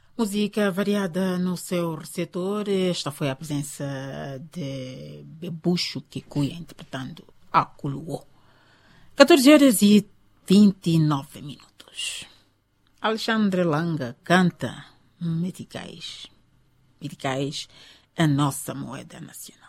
Música variada no seu receptor. Esta foi a presença de Bebucho Kikuya interpretando Akuluo. 14 horas e 29 minutos. Alexandre Langa canta Meticais. Meticais, a nossa moeda nacional.